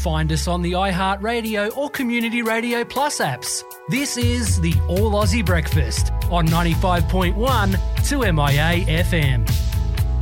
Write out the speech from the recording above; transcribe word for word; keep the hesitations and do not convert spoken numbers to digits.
find us on the iHeartRadio or Community Radio Plus apps. This is the All Aussie Breakfast on ninety-five point one two M I A F M.